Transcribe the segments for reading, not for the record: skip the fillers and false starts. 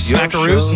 smackaroos?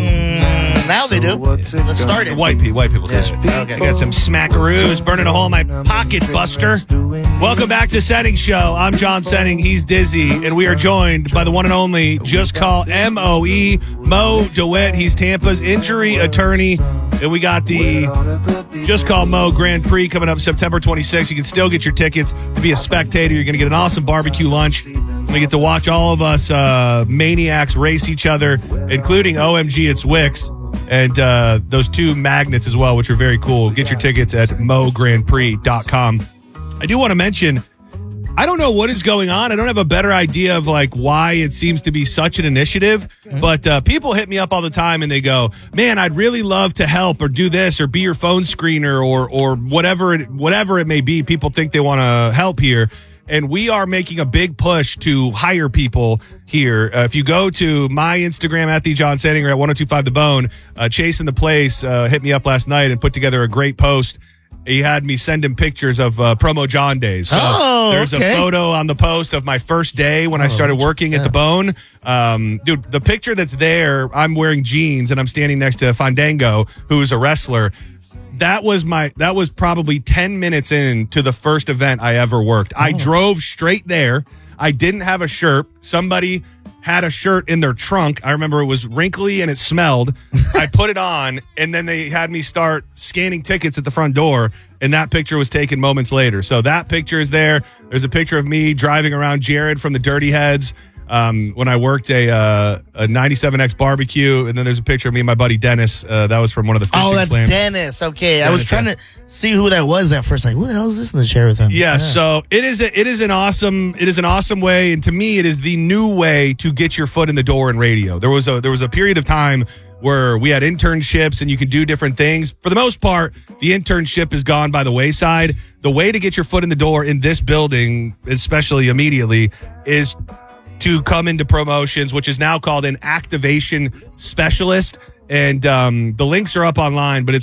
Now they do. Let's start it. White people say it. Okay. I got some smackaroos burning a hole in my pocket, Buster. Welcome back to Setting Show. I'm John Setting. He's Dizzy. And we are joined by the one and only Just Call MOE, Mo DeWitt. He's Tampa's injury attorney. And we got the Just Call Mo Grand Prix coming up September 26th. You can still get your tickets to be a spectator. You're going to get an awesome barbecue lunch. We get to watch all of us maniacs race each other, including OMG It's Wicks. And those two magnets as well, which are very cool. Get your tickets at MoGrandPrix.com. I do want to mention, I don't know what is going on. I don't have a better idea of like why it seems to be such an initiative. But people hit me up all the time and they go, man, I'd really love to help or do this or be your phone screener or whatever it may be. People think they want to help here. And we are making a big push to hire people here. If you go to my Instagram at the John Setting or at 1025 The Bone, Chasing the Place hit me up last night and put together a great post. He had me send him pictures of Promo John days. So there's a photo on the post of my first day when I started working at the Bone. Dude, the picture that's there, I'm wearing jeans and I'm standing next to Fandango, who's a wrestler. That was probably 10 minutes into the first event I ever worked. I drove straight there. I didn't have a shirt. Somebody had a shirt in their trunk. I remember it was wrinkly and it smelled. I put it on, and then they had me start scanning tickets at the front door, and that picture was taken moments later. So that picture is there. There's a picture of me driving around Jared from the Dirty Heads when I worked a 97X barbecue, and then there's a picture of me and my buddy Dennis. That was from one of the fishing slams. That's Dennis. Okay, I was trying to see who that was at first. Like, who the hell is this in the chair with him? Yeah, so it is an awesome way, and to me, it is the new way to get your foot in the door in radio. There was a period of time where we had internships and you could do different things. For the most part, the internship is gone by the wayside. The way to get your foot in the door in this building, especially immediately, is to come into promotions, which is now called an activation specialist. And the links are up online, but it's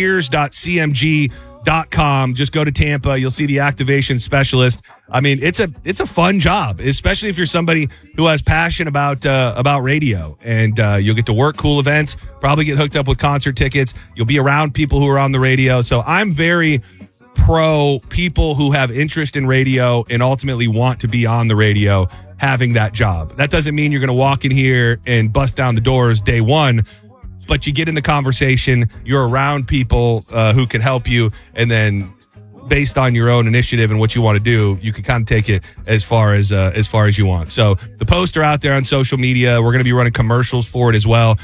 careers.cmg.com. Just go to Tampa. You'll see the activation specialist. I mean, it's a fun job, especially if you're somebody who has passion about radio. And you'll get to work cool events, probably get hooked up with concert tickets. You'll be around people who are on the radio. So I'm very pro people who have interest in radio and ultimately want to be on the radio having that job. That doesn't mean you're going to walk in here and bust down the doors day one, but you get in the conversation, you're around people who can help you, and then based on your own initiative and what you want to do, you can kind of take it as far as you want. So the posts are out there on social media. We're going to be running commercials for it as well.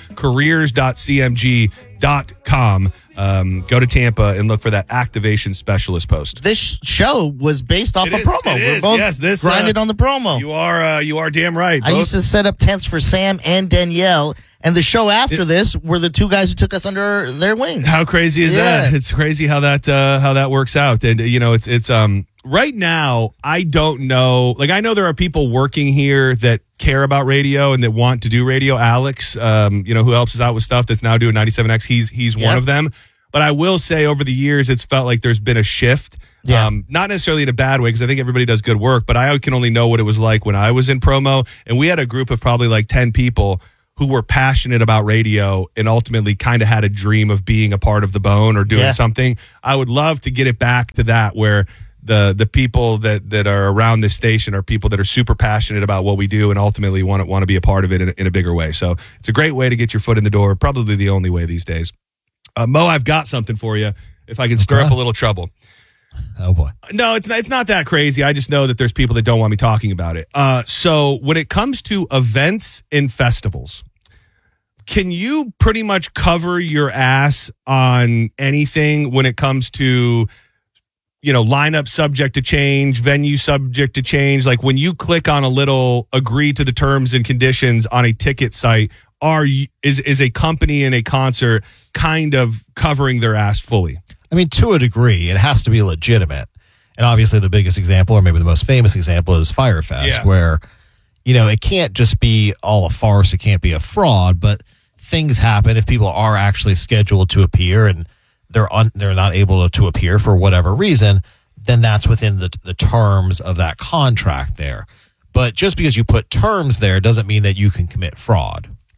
Careers.cmg.com. Go to Tampa and look for that activation specialist post. This show was based off a promo. We're both grinded on the promo. You are damn right. I used to set up tents for Sam and Danielle, and the show after this were the two guys who took us under their wing. How crazy is that? It's crazy how that works out. And it's right now, I don't know. Like, I know there are people working here that care about radio and that want to do radio. Alex, who helps us out with stuff that's now doing 97X. He's one of them. But I will say over the years, it's felt like there's been a shift. Yeah. Not necessarily in a bad way, because I think everybody does good work, but I can only know what it was like when I was in promo. And we had a group of probably like 10 people who were passionate about radio and ultimately kind of had a dream of being a part of the Bone or doing something. I would love to get it back to that, where the people that are around this station are people that are super passionate about what we do and ultimately want to be a part of it in a bigger way. So it's a great way to get your foot in the door, probably the only way these days. Mo, I've got something for you, if I can stir up a little trouble. Oh, boy. No, it's not that crazy. I just know that there's people that don't want me talking about it. So when it comes to events and festivals, can you pretty much cover your ass on anything when it comes to, lineup subject to change, venue subject to change? Like, when you click on a little agree to the terms and conditions on a ticket site, is a company in a concert kind of covering their ass fully? I mean, to a degree, it has to be legitimate. And obviously the biggest example, or maybe the most famous example, is Fyre Fest, where, it can't just be all a farce. It can't be a fraud, but things happen. If people are actually scheduled to appear and they're not able to appear for whatever reason, then that's within the terms of that contract there. But just because you put terms there doesn't mean that you can commit fraud.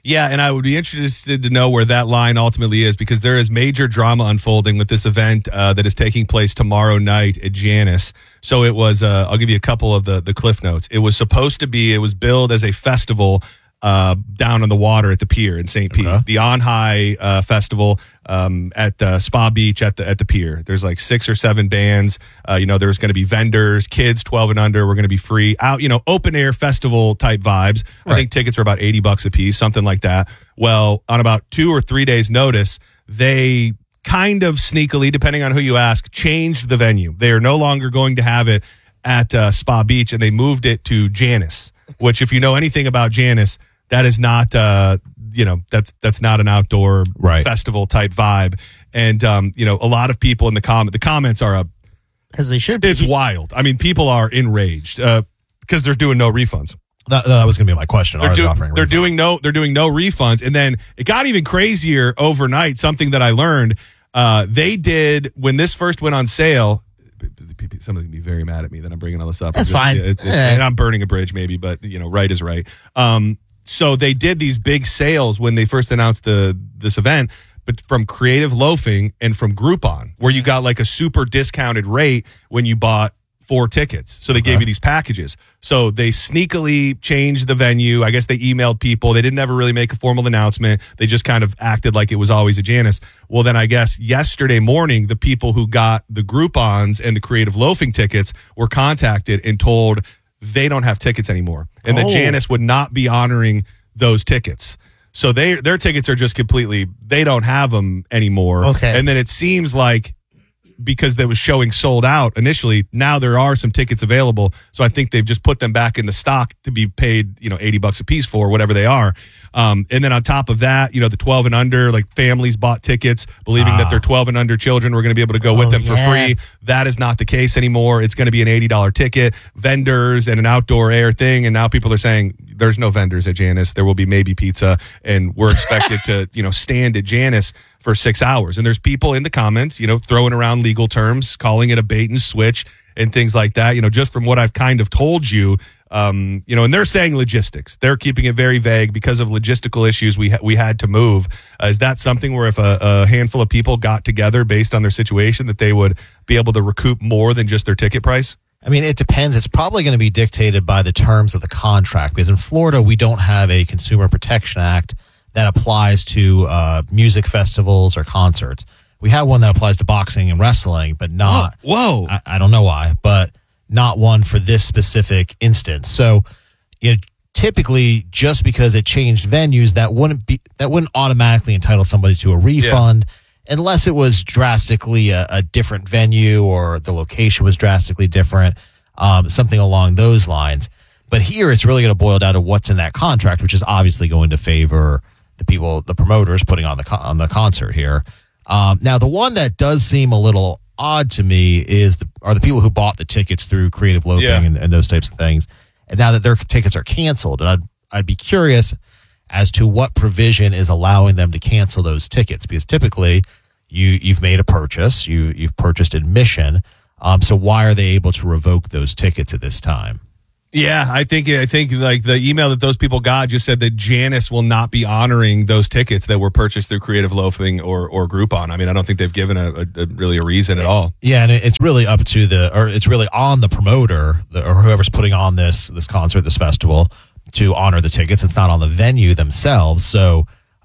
Yeah, and I would be interested to know where that line ultimately is, because there is major drama unfolding with this event that is taking place tomorrow night at Janus. So it was, I'll give you a couple of the cliff notes. It was billed as a festival down on the water at the pier in St. Pete. The On High Festival at Spa Beach at the pier. There's like 6 or 7 bands. There's going to be vendors, kids 12 and under. We're going to be free out, open air festival type vibes. Right. I think tickets are about $80 a piece, something like that. Well, on about 2 or 3 days notice, they kind of sneakily, depending on who you ask, changed the venue. They are no longer going to have it at Spa Beach, and they moved it to Janus, which, if you know anything about Janus, that is not, that's not an outdoor festival type vibe. And, a lot of people in the comments are because they should be. It's wild. I mean, people are enraged because they're doing no refunds. That was going to be my question. They're doing no refunds. And then it got even crazier overnight. Something that I learned, they did when this first went on sale. Somebody's gonna be very mad at me that I'm bringing all this up. That's fine. And I'm burning a bridge, maybe, but right is right. So they did these big sales when they first announced this event, but from Creative Loafing and from Groupon, where you got like a super discounted rate when you bought 4 tickets. So they gave you these packages. So they sneakily changed the venue. I guess they emailed people. They didn't ever really make a formal announcement. They just kind of acted like it was always a Janus. Well, then I guess yesterday morning, the people who got the Groupons and the Creative Loafing tickets were contacted and told they don't have tickets anymore, and that Janus would not be honoring those tickets. So their tickets are just completely, they don't have them anymore. Okay. And then it seems like, because they was showing sold out initially, now there are some tickets available. So I think they've just put them back in the stock to be paid, $80 a piece for, whatever they are. And then on top of that, the 12 and under, like families bought tickets believing that their 12 and under children were going to be able to go with them for free. That is not the case anymore. It's going to be an $80 ticket, vendors, and an outdoor air thing. And now people are saying there's no vendors at Janus. There will be maybe pizza, and we're expected to, stand at Janus for 6 hours. And there's people in the comments, throwing around legal terms, calling it a bait and switch and things like that. Just from what I've kind of told you, and they're saying logistics. They're keeping it very vague because of logistical issues we had to move. Is that something where if a handful of people got together based on their situation, that they would be able to recoup more than just their ticket price? I mean, it depends. It's probably going to be dictated by the terms of the contract, because in Florida, we don't have a Consumer Protection Act that applies to music festivals or concerts. We have one that applies to boxing and wrestling, but not. Whoa. I don't know why, but not one for this specific instance. So, typically, just because it changed venues, that wouldn't automatically entitle somebody to a refund, unless it was drastically a different venue or the location was drastically different, something along those lines. But here, it's really going to boil down to what's in that contract, which is obviously going to favor the promoters putting on the concert here. Now, the one that does seem a little odd to me are the people who bought the tickets through Creative Loafing and those types of things, and now that their tickets are canceled. And I'd be curious as to what provision is allowing them to cancel those tickets, because typically you've made a purchase, you've purchased admission, so why are they able to revoke those tickets at this time? Yeah, I think like the email that those people got just said that Janus will not be honoring those tickets that were purchased through Creative Loafing or Groupon. I mean, I don't think they've given really a reason at all. Yeah, and it's really up to it's really on the promoter or whoever's putting on this concert, this festival, to honor the tickets. It's not on the venue themselves. So,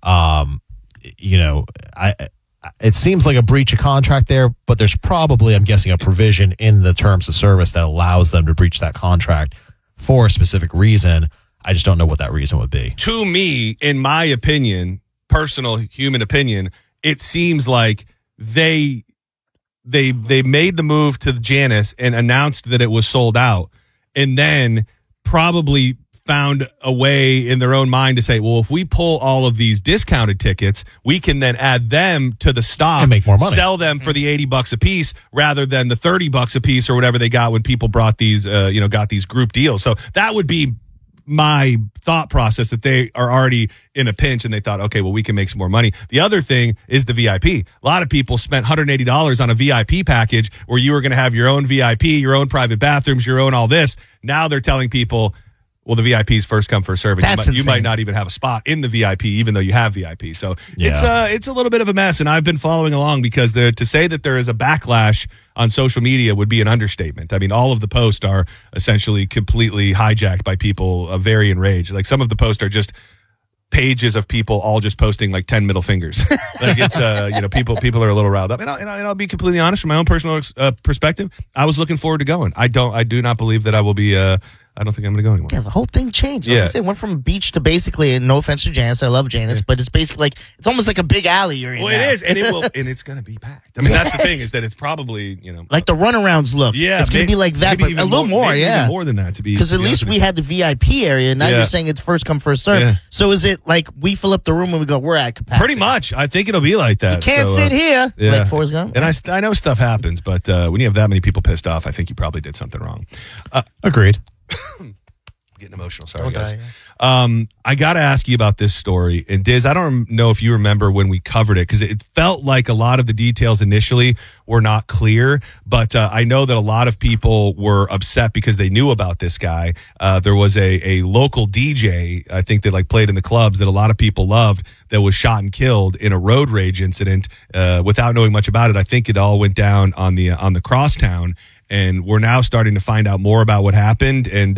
it seems like a breach of contract there, but there's probably, I'm guessing, a provision in the terms of service that allows them to breach that contract for a specific reason. I just don't know what that reason would be. To me, in my opinion, personal human opinion, it seems like they made the move to Janus and announced that it was sold out, and then probably found a way in their own mind to say, well, if we pull all of these discounted tickets, we can then add them to the stock and make more money, sell them for the $80 a piece rather than the $30 a piece or whatever they got when people brought these, got these group deals. So that would be my thought process, that they are already in a pinch and they thought, okay, well, we can make some more money. The other thing is the VIP. A lot of people spent $180 on a VIP package where you were going to have your own VIP, your own private bathrooms, your own all this. Now they're telling people, Well, the VIP is first come, first serve. You might insane. not even have a spot in the VIP, even though you have VIP. So Yeah. it's a little bit of a mess, and I've been following along because to say that there is a backlash on social media would be an understatement. I mean, all of the posts are essentially completely hijacked by people very enraged. Like some of the posts are just pages of people all just posting like 10 middle fingers. Like it's people are a little riled up. And I'll be completely honest from my own personal perspective. I was looking forward to going. I do not believe that I will be. I don't think I'm going to go anymore. Yeah, the whole thing changed. Yeah. It went from beach to basically, and no offense to Janice, I love Janice, but it's basically like, it's almost like a big alley you're in. Well, now. it is, and it's going to be packed. I mean, that's the thing is that it's probably like the runarounds look. Yeah, it's going to be like that, but maybe a little more, maybe yeah. even more than that to be. Because at least we had the VIP area. Now you're saying it's first come, first serve. Yeah. So is it like we fill up the room and we go, we're at capacity? Pretty much. I think it'll be like that. You can't sit here like Forrest Gump. And I know stuff happens, but when you have that many people pissed off, I think you probably did something wrong. Agreed. Getting emotional. Sorry, Don't guys. die. I got to ask you about this story. And Diz, I don't know if you remember when we covered it because it felt like a lot of the details initially were not clear. But I know that a lot of people were upset because they knew about this guy. There was a local DJ, I think that like played in the clubs that a lot of people loved that was shot and killed in a road rage incident without knowing much about it. I think it all went down on the crosstown. And we're now starting to find out more about what happened, and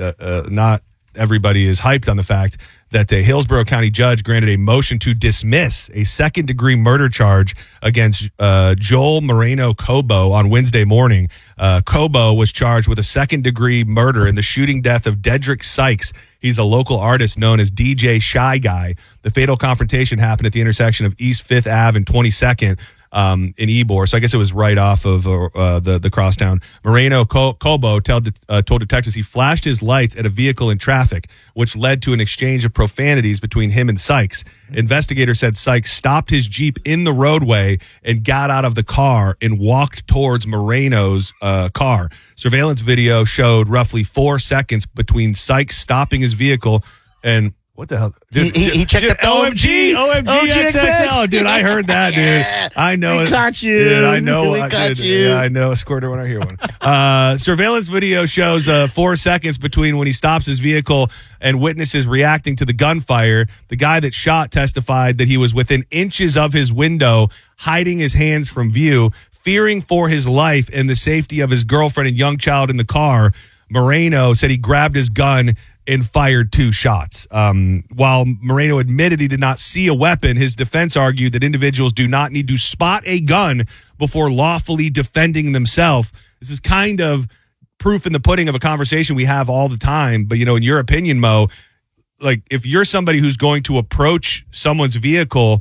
not everybody is hyped on the fact that a Hillsborough County judge granted a motion to dismiss a second-degree murder charge against Joel Moreno Cobo on Wednesday morning. Cobo was charged with a second-degree murder in the shooting death of Dedrick Sykes. He's a local artist known as DJ Shy Guy. The fatal confrontation happened at the intersection of East 5th Ave and 22nd. In Ybor, so I guess it was right off of the crosstown. Moreno Cobo told detectives he flashed his lights at a vehicle in traffic, which led to an exchange of profanities between him and Sykes. Investigators said Sykes stopped his Jeep in the roadway and got out of the car and walked towards Moreno's car. Surveillance video showed roughly 4 seconds between Sykes stopping his vehicle and what the hell? Dude, he checked up the OMG XXL. Dude, I heard that, dude. I know we it. caught you. Dude, I know. We caught you. Yeah, I know a squirter when I hear one. Surveillance video shows 4 seconds between when he stops his vehicle and witnesses reacting to the gunfire. The guy that shot testified that he was within inches of his window, hiding his hands from view, fearing for his life and the safety of his girlfriend and young child in the car. Moreno said he grabbed his gun and fired 2 shots. While Moreno admitted he did not see a weapon, his defense argued that individuals do not need to spot a gun before lawfully defending themselves. This is kind of proof in the pudding of a conversation we have all the time. But, in your opinion, Mo, like if you're somebody who's going to approach someone's vehicle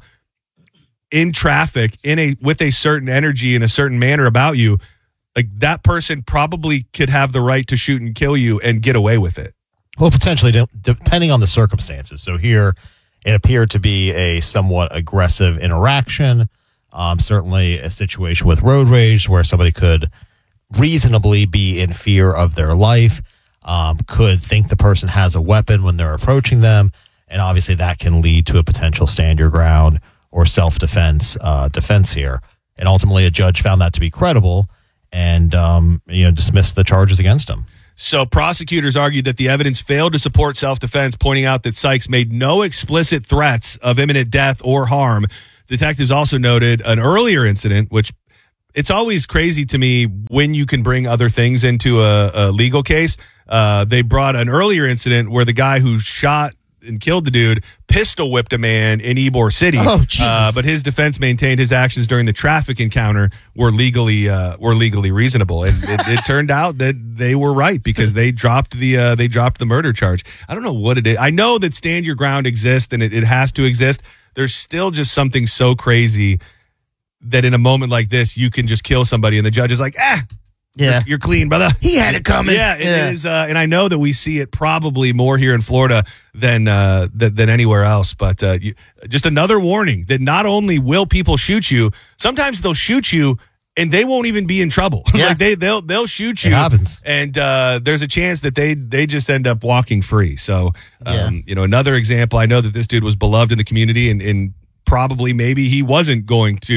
in traffic with a certain energy and a certain manner about you, like that person probably could have the right to shoot and kill you and get away with it. Well, potentially, depending on the circumstances. So here, it appeared to be a somewhat aggressive interaction. Certainly a situation with road rage where somebody could reasonably be in fear of their life, could think the person has a weapon when they're approaching them. And obviously that can lead to a potential stand your ground or self-defense defense here. And ultimately, a judge found that to be credible and dismissed the charges against him. So prosecutors argued that the evidence failed to support self-defense, pointing out that Sykes made no explicit threats of imminent death or harm. Detectives also noted an earlier incident, which it's always crazy to me when you can bring other things into a legal case. They brought an earlier incident where the guy who shot and killed the dude pistol whipped a man in Ybor City. Oh, Jesus. But his defense maintained his actions during the traffic encounter were legally reasonable, and it turned out that they were right because they dropped the murder charge. I don't know what it is. I know that stand your ground exists and it has to exist. There's still just something so crazy that in a moment like this you can just kill somebody and the judge is like, yeah, you're clean, brother. He had it coming. Yeah, it is, and I know that we see it probably more here in Florida than anywhere else. But just another warning that not only will people shoot you, sometimes they'll shoot you and they won't even be in trouble. Yeah. Like they'll shoot you. It happens, and there's a chance that they just end up walking free. So another example. I know that this dude was beloved in the community, and probably maybe he wasn't going to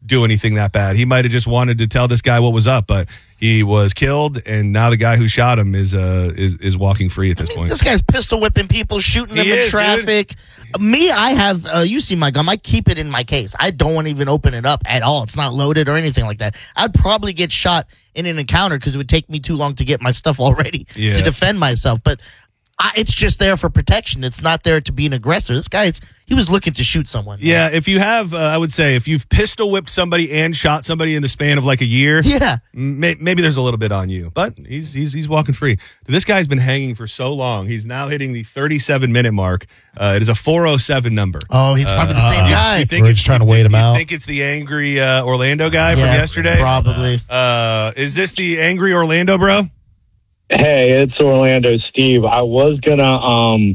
do anything that bad. He might have just wanted to tell this guy what was up, but he was killed, and now the guy who shot him is walking free at this point. This guy's pistol whipping people, shooting them in traffic. Dude. Me, I have, you see my gun, I keep it in my case. I don't want to even open it up at all. It's not loaded or anything like that. I'd probably get shot in an encounter because it would take me too long to get my stuff all ready to defend myself. But it's just there for protection. It's not there to be an aggressor. This guy, he was looking to shoot someone. Yeah, if you have, I would say, if you've pistol whipped somebody and shot somebody in the span of like a year, maybe there's a little bit on you. But he's walking free. This guy's been hanging for so long. He's now hitting the 37-minute mark. It is a 407 number. Oh, he's probably the same guy. We're just trying to wait him out. You think it's the angry Orlando guy from yesterday? Probably. Is this the angry Orlando bro? Hey, it's Orlando Steve. I was gonna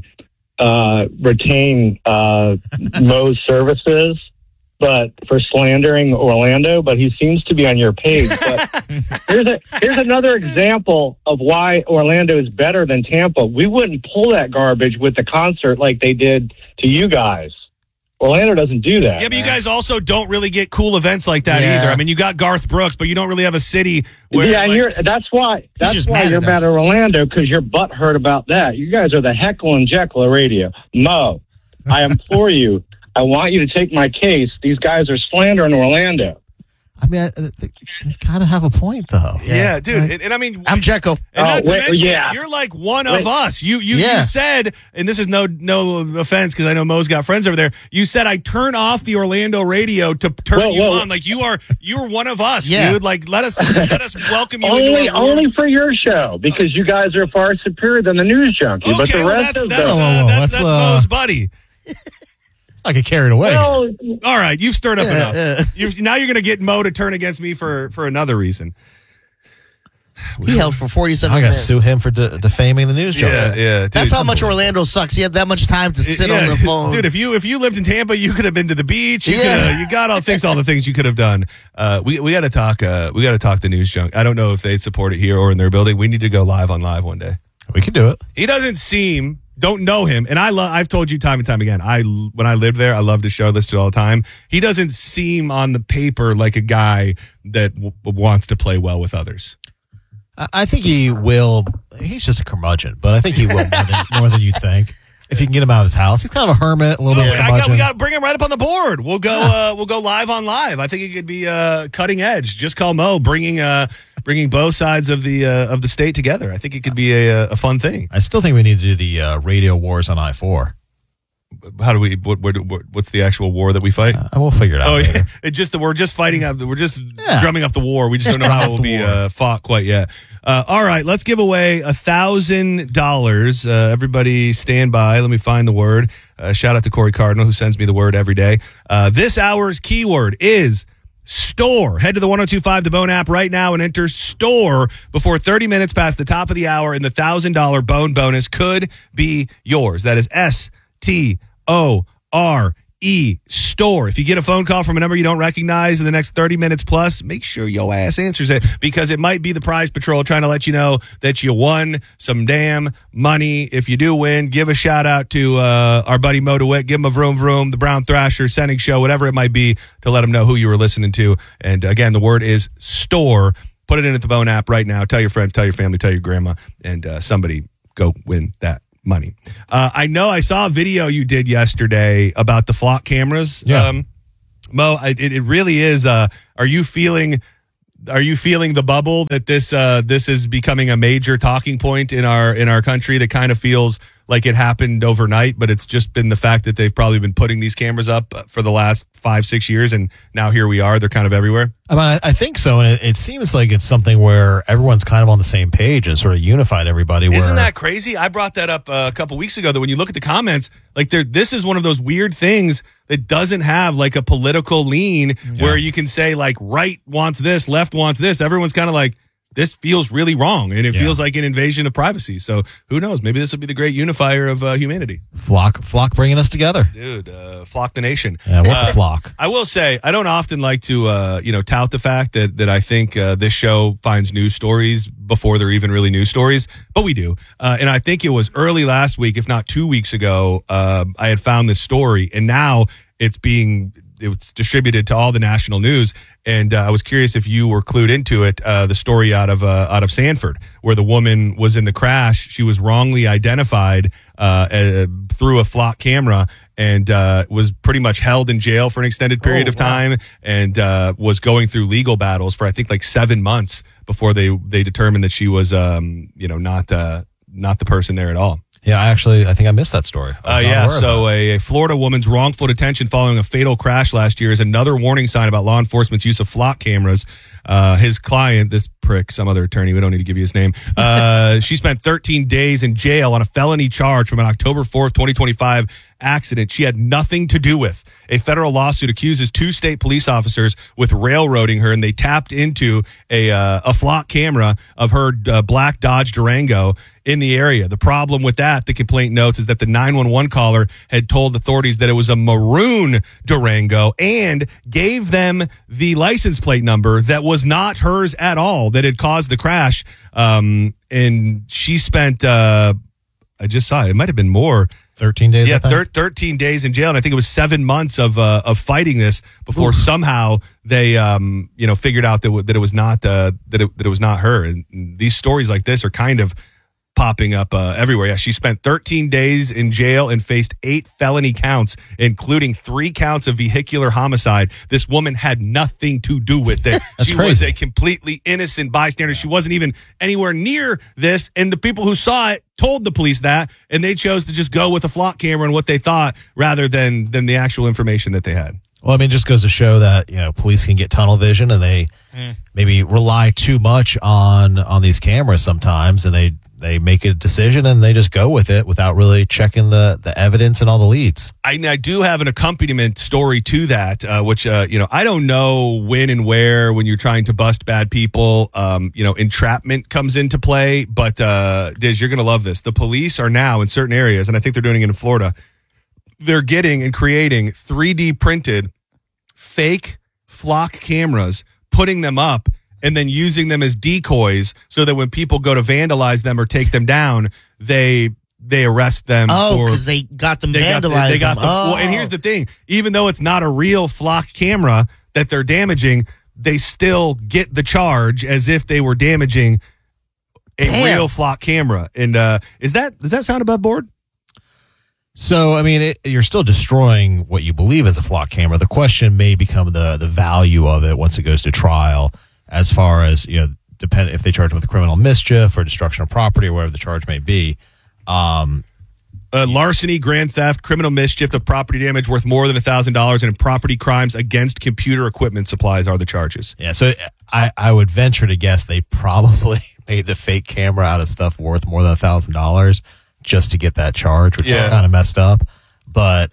retain Mo's services, but for slandering Orlando, but he seems to be on your page. But here's another example of why Orlando is better than Tampa. We wouldn't pull that garbage with the concert like they did to you guys. Orlando doesn't do that. Yeah, but you guys also don't really get cool events like that either. I mean, you got Garth Brooks, but you don't really have a city where... Yeah, and that's why you're mad at Orlando, because you're butthurt about that. You guys are the Heckle and Jekyll of radio. Mo, I implore you, I want you to take my case. These guys are slandering Orlando. I mean, they kind of have a point, though. Yeah, dude. And I mean... I'm Jekyll. And not to mention, you're like one of us. You said, and this is no offense, because I know Mo's got friends over there, you said I turn off the Orlando radio to turn you on. Like, you're one of us, dude. Like, let us welcome you only for your show, because you guys are far superior than the News Junkie. Okay, but the rest of that's Mo's buddy. I get carried away. Well, all right, you've stirred up enough. Now you're going to get Mo to turn against me for another reason. He held for 47 I got to minutes. sue him for defaming the News Junkie. Yeah. Dude, that's how much Orlando sucks. He had that much time to sit on the phone. Dude, if you lived in Tampa, you could have been to the beach. You got all the things you could have done. We got to talk. We got to talk the News Junk. I don't know if they'd support it here or in their building. We need to go live on live one day. We can do it. He doesn't seem. Don't know him, and I've told you time and time again. When I lived there, I loved his show, listened to it all the time. He doesn't seem on the paper like a guy that wants to play well with others. I think he will. He's just a curmudgeon, but I think he will more than you think. If you can get him out of his house, he's kind of a hermit, a little bit of a curmudgeon. We got to bring him right up on the board. We'll go live on live. I think it could be cutting edge. Just call Mo, bringing both sides of the state together. I think it could be a fun thing. I still think we need to do the radio wars on I-4. How do we? What's the actual war that we fight? We'll figure it out. Later. We're just fighting up. We're just drumming up the war. We just don't know how it will be fought quite yet. All right, let's give away $1,000. Everybody, stand by. Let me find the word. Shout out to Corey Cardinal, who sends me the word every day. This hour's keyword is store. Head to the 102.5 The Bone app right now and enter store before 30 minutes past the top of the hour, and the $1,000 Bone bonus could be yours. That is STORE, store. If you get a phone call from a number you don't recognize in the next 30 minutes plus, make sure your ass answers it, because it might be the prize patrol trying to let you know that you won some damn money. If you do win, give a shout out to our buddy Mo DeWitt. Give him a vroom vroom, the Brown Thrasher, Sending Show, whatever it might be, to let him know who you were listening to. And again, the word is store. Put it in at the Bone app right now. Tell your friends, tell your family, tell your grandma, and somebody go win that money. I know I saw a video you did yesterday about the flock cameras. Yeah. Mo, it really is. Are you feeling the bubble that this is becoming a major talking point in our country that kind of feels like it happened overnight, but it's just been the fact that they've probably been putting these cameras up for the last 5-6 years, and now here we are. They're kind of everywhere. I mean, I think so, and it seems like it's something where everyone's kind of on the same page and sort of unified everybody. Isn't that crazy? I brought that up a couple weeks ago, that when you look at the comments, like this is one of those weird things that doesn't have like a political lean where you can say like right wants this, left wants this. Everyone's kind of like, this feels really wrong, and it feels like an invasion of privacy. So who knows? Maybe this will be the great unifier of humanity. Flock bringing us together. Dude, flock the nation. Yeah, what the flock? I will say, I don't often like to, tout the fact that I think this show finds news stories before they're even really news stories, but we do. And I think it was early last week, if not 2 weeks ago, I had found this story, and now it's being it was distributed to all the national news, and I was curious if you were clued into it. The story out of Sanford, where the woman was in the crash. She was wrongly identified through a flock camera, and was pretty much held in jail for an extended period of time, and was going through legal battles for I think like 7 months before they determined that she was not the person there at all. Yeah, I think I missed that story. So a Florida woman's wrongful detention following a fatal crash last year is another warning sign about law enforcement's use of flock cameras. His client, this prick, some other attorney, we don't need to give you his name, she spent 13 days in jail on a felony charge from an October 4th, 2025 accident she had nothing to do with. A federal lawsuit accuses 2 state police officers with railroading her, and they tapped into a flock camera of her black Dodge Durango in the area. The problem with that, the complaint notes, is that the 911 caller had told authorities that it was a maroon Durango and gave them the license plate number that was not hers at all, that had caused the crash. And she spent, I just saw it might have been more. 13 days. Yeah, 13 days in jail, and I think it was 7 months of fighting this before somehow they figured out that it was not that it was not her. And these stories like this are kind of popping up everywhere. Yeah, she spent 13 days in jail and faced 8 felony counts, including 3 counts of vehicular homicide. This woman had nothing to do with it. She was a completely innocent bystander. She wasn't even anywhere near this, and the people who saw it told the police that, and they chose to just go with a flock camera and what they thought rather than the actual information that they had. Well, I mean, it just goes to show that, police can get tunnel vision, and they maybe rely too much on these cameras sometimes, and they make a decision and they just go with it without really checking the evidence and all the leads. I do have an accompaniment story to that, which, I don't know when and where, when you're trying to bust bad people, entrapment comes into play. But, Diz, you're going to love this. The police are now in certain areas, and I think they're doing it in Florida, they're getting and creating 3D printed fake flock cameras, putting them up, and then using them as decoys so that when people go to vandalize them or take them down, they arrest them. Oh, because they got them vandalized. Well, and here's the thing. Even though it's not a real flock camera that they're damaging, they still get the charge as if they were damaging a real flock camera. And does that sound above board? So, I mean, you're still destroying what you believe is a flock camera. The question may become the value of it once it goes to trial, as far as, depend if they charge with criminal mischief or destruction of property or whatever the charge may be. Larceny, grand theft, criminal mischief of property damage worth more than $1,000, and property crimes against computer equipment supplies are the charges. Yeah, so I would venture to guess they probably made the fake camera out of stuff worth more than $1,000 just to get that charge, which is kind of messed up. But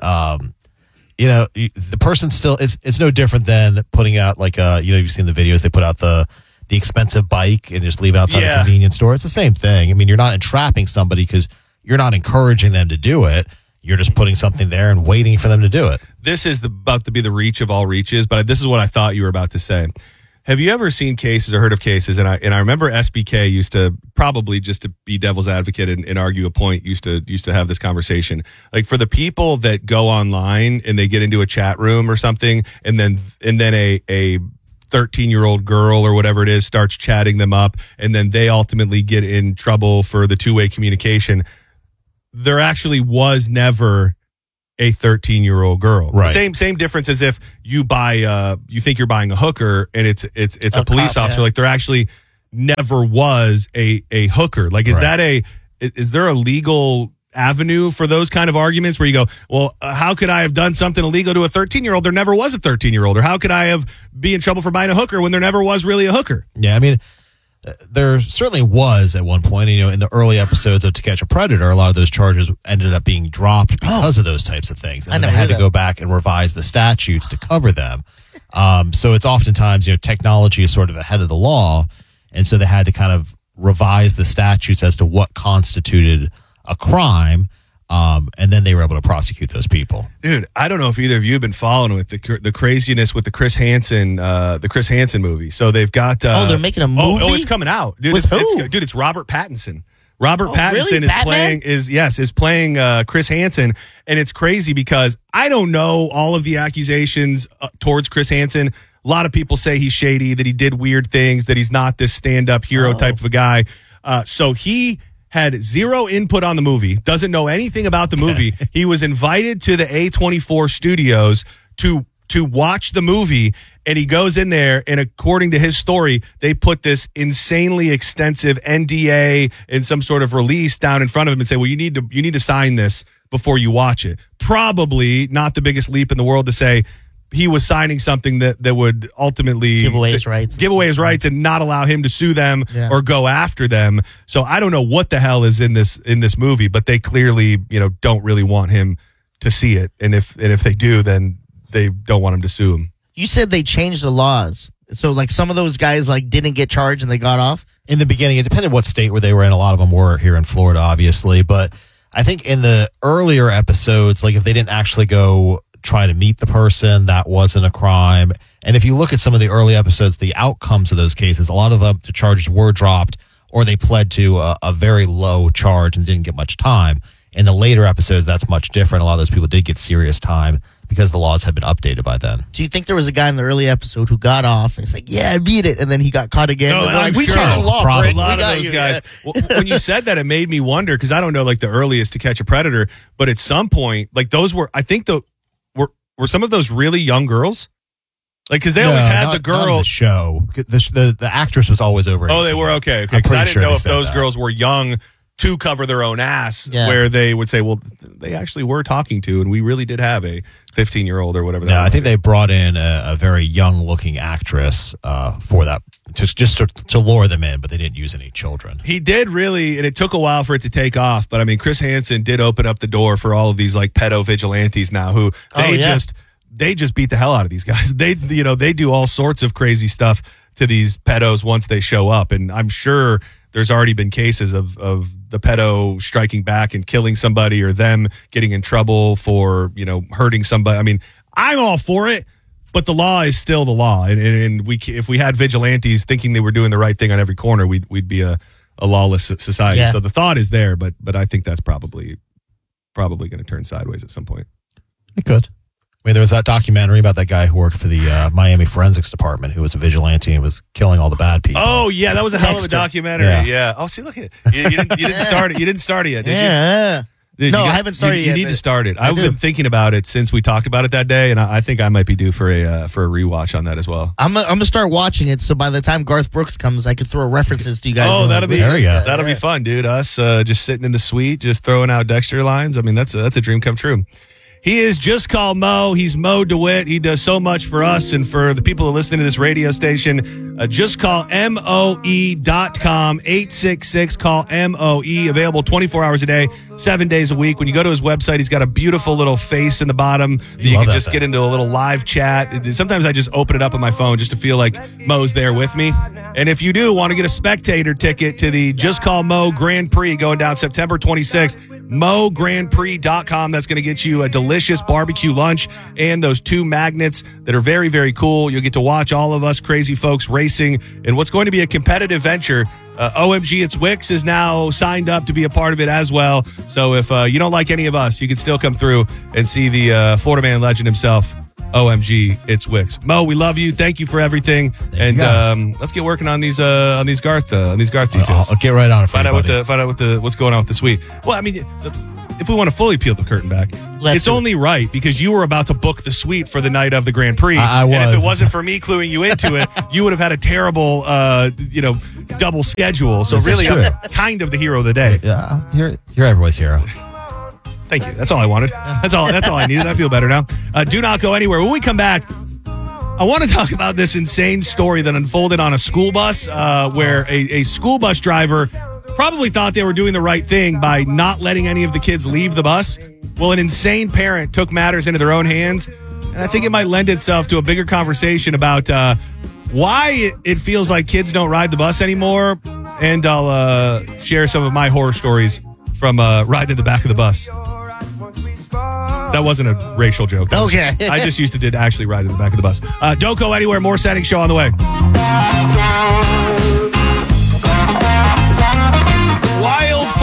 the person still, it's no different than putting out like you've seen the videos, they put out the expensive bike and just leave it outside a convenience store. It's the same thing. I mean, you're not entrapping somebody because you're not encouraging them to do it. You're just putting something there and waiting for them to do it. This is about to be the reach of all reaches, but this is what I thought you were about to say. Have you ever seen cases or heard of cases? And I remember SBK used to, probably just to be devil's advocate and argue a point, used to have this conversation. Like, for the people that go online and they get into a chat room or something, and then a 13-year-old girl or whatever it is starts chatting them up, and then they ultimately get in trouble for the two-way communication. There actually was never a 13-year-old girl. Right. Same difference as if you buy you think you're buying a hooker and it's a police officer. Like, there actually never was a hooker. Like, is there a legal avenue for those kind of arguments where you go, well, how could I have done something illegal to a 13-year-old? There never was a 13-year-old. Or how could I be in trouble for buying a hooker when there never was really a hooker? Yeah, I mean, there certainly was at one point, in the early episodes of To Catch a Predator, a lot of those charges ended up being dropped because of those types of things. And they had to go back and revise the statutes to cover them. So it's oftentimes, technology is sort of ahead of the law. And so they had to kind of revise the statutes as to what constituted a crime. And then they were able to prosecute those people. Dude, I don't know if either of you have been following with the craziness with the Chris Hansen movie. So they've got they're making a movie. Oh, it's coming out, dude. With who? It's Robert Pattinson. Robert Pattinson really? is playing Chris Hansen, and it's crazy because I don't know all of the accusations towards Chris Hansen. A lot of people say he's shady, that he did weird things, that he's not this stand-up hero type of a guy. So he had zero input on the movie, doesn't know anything about the movie. He was invited to the A24 studios to watch the movie, and he goes in there, and according to his story, they put this insanely extensive NDA and some sort of release down in front of him and say, well, you need to sign this before you watch it. Probably not the biggest leap in the world to say he was signing something that would ultimately give away his rights and not allow him to sue them or go after them. So I don't know what the hell is in this movie, but they clearly, don't really want him to see it. And if they do, then they don't want him to sue him. You said they changed the laws. So, like, some of those guys, like, didn't get charged and they got off? In the beginning, it depended what state where they were in. A lot of them were here in Florida, obviously. But I think in the earlier episodes, like, if they didn't actually go try to meet the person, that wasn't a crime. And if you look at some of the early episodes, the outcomes of those cases, a lot of them, the charges were dropped or they pled to a very low charge and didn't get much time. In the later episodes, that's much different. A lot of those people did get serious time because the laws had been updated by then. Do you think there was a guy in the early episode who got off and he's like, yeah, I beat it, and then he got caught again? No, like, we sure. changed the law. Probably. A lot of those guys. When you said that, it made me wonder, because I don't know, like, the earliest to catch a predator, but at some point, like, those were, I think, were some of those really young girls? Like, because they always had the girl. Not in the show. The actress was always over 18. Oh, they were? Okay. Because I didn't know if those girls were young to cover their own ass, where they would say, well, they actually were talking to, and we really did have a 15-year-old or whatever. No, I think they brought in a very young-looking actress for that, just to lure them in, but they didn't use any children. He did really, and it took a while for it to take off, but I mean, Chris Hansen did open up the door for all of these, like, pedo vigilantes now who they just beat the hell out of these guys. They do all sorts of crazy stuff to these pedos once they show up, and I'm sure there's already been cases of the pedo striking back and killing somebody, or them getting in trouble for, hurting somebody. I mean, I'm all for it, but the law is still the law. And if we had vigilantes thinking they were doing the right thing on every corner, we'd be a lawless society. Yeah. So the thought is there, but I think that's probably going to turn sideways at some point. It could. I mean, there was that documentary about that guy who worked for the Miami Forensics Department, who was a vigilante and was killing all the bad people. Oh, yeah, that was a hell of a documentary. Yeah. Oh, see, look at it. You didn't start it. You didn't start it yet, did you? Yeah. Dude, I haven't started yet. You need to start it. I've been thinking about it since we talked about it that day, and I think I might be due for a rewatch on that as well. I'm gonna start watching it, so by the time Garth Brooks comes, I can throw references to you guys. Oh, that'll be fun, dude. Us just sitting in the suite, just throwing out Dexter lines. I mean, that's a dream come true. He is Just Call Mo. He's Mo DeWitt. He does so much for us and for the people who listen to this radio station. Just call MOE.com, 866-CALL-MOE. Available 24 hours a day, 7 days a week. When you go to his website, he's got a beautiful little face in the bottom. You can just get into a little live chat. Sometimes I just open it up on my phone just to feel like Mo's there with me. And if you do want to get a spectator ticket to the Just Call Mo Grand Prix going down September 26th, MoGrandPrix.com. That's going to get you a delicious barbecue lunch and those 2 magnets that are very, very cool. You'll get to watch all of us crazy folks racing in what's going to be a competitive venture. OMG It's Wicks is now signed up to be a part of it as well. So if you don't like any of us, you can still come through and see the Florida man legend himself. OMG It's Wicks. Mo, we love you. Thank you for everything. And let's get working on these Garth details. I'll get right on it. Find out what's going on with the suite. Well, I mean, if we want to fully peel the curtain back, it's only right because you were about to book the suite for the night of the Grand Prix. I was. And if it wasn't for me cluing you into it, you would have had a terrible, double schedule. So really, I'm kind of the hero of the day. Yeah, you're everybody's hero. Thank you. That's all I wanted. That's all I needed. I feel better now. Do not go anywhere. When we come back, I want to talk about this insane story that unfolded on a school bus where a school bus driver probably thought they were doing the right thing by not letting any of the kids leave the bus. Well, an insane parent took matters into their own hands. And I think it might lend itself to a bigger conversation about why it feels like kids don't ride the bus anymore. And I'll share some of my horror stories from riding in the back of the bus. That wasn't a racial joke. Okay. I just used to actually ride in the back of the bus. Don't go anywhere. More Setting Show on the way. Wild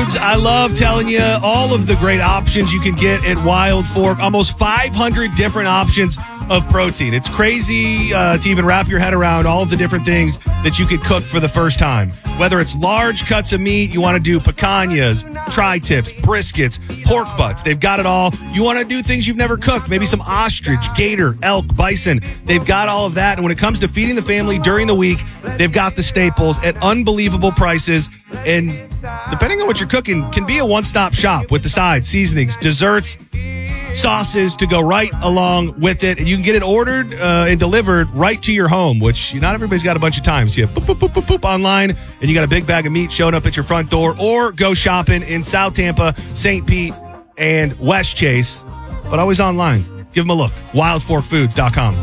Foods. I love telling you all of the great options you can get at Wild Fork. Almost 500 different options of protein. It's crazy to even wrap your head around all of the different things that you could cook for the first time. Whether it's large cuts of meat, you want to do picanhas, tri-tips, briskets, pork butts. They've got it all. You want to do things you've never cooked, maybe some ostrich, gator, elk, bison. They've got all of that. And when it comes to feeding the family during the week, they've got the staples at unbelievable prices. And depending on what you're cooking, can be a one-stop shop with the sides, seasonings, desserts, sauces to go right along with it. And you can get it ordered and delivered right to your home, which not everybody's got a bunch of times. You have boop, boop, boop, boop, boop online, and you got a big bag of meat showing up at your front door, or go shopping in South Tampa, St. Pete, and West Chase, but always online. Give them a look. WildForkFoods.com.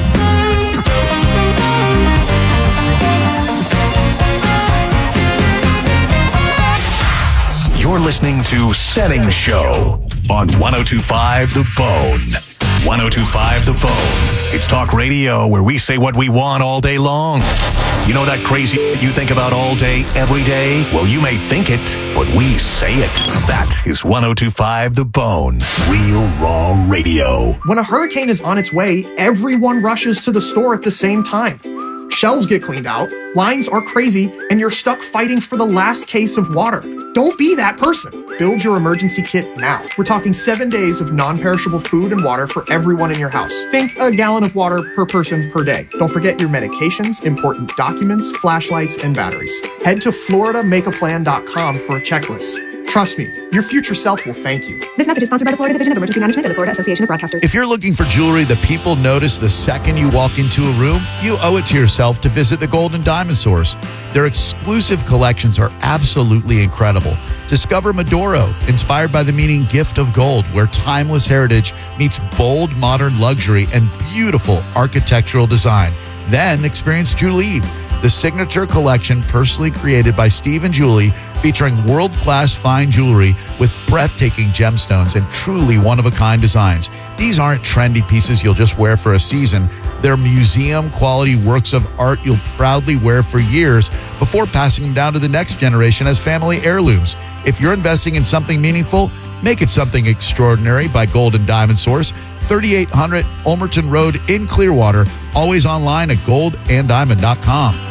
You're listening to Setting Show on 102.5 The Bone. 102.5 The Bone. It's talk radio where we say what we want all day long. You know that crazy you think about all day, every day? Well, you may think it, but we say it. That is 102.5 The Bone. Real raw radio. When a hurricane is on its way, everyone rushes to the store at the same time. Shelves get cleaned out, lines are crazy, and you're stuck fighting for the last case of water. Don't be that person. Build your emergency kit now. We're talking 7 days of non-perishable food and water for everyone in your house. Think a gallon of water per person per day. Don't forget your medications, important documents, flashlights, and batteries. Head to FloridaMakeAPlan.com for a checklist. Trust me, your future self will thank you. This message is sponsored by the Florida Division of Emergency Management and the Florida Association of Broadcasters. If you're looking for jewelry that people notice the second you walk into a room, you owe it to yourself to visit the Gold and Diamond Source. Their exclusive collections are absolutely incredible. Discover Medoro, inspired by the meaning gift of gold, where timeless heritage meets bold modern luxury and beautiful architectural design. Then experience Julie, the signature collection personally created by Steve and Julie, featuring world-class fine jewelry with breathtaking gemstones and truly one-of-a-kind designs. These aren't trendy pieces you'll just wear for a season. They're museum-quality works of art you'll proudly wear for years before passing them down to the next generation as family heirlooms. If you're investing in something meaningful, make it something extraordinary by Gold and Diamond Source, 3800 Ulmerton Road in Clearwater. Always online at goldanddiamond.com.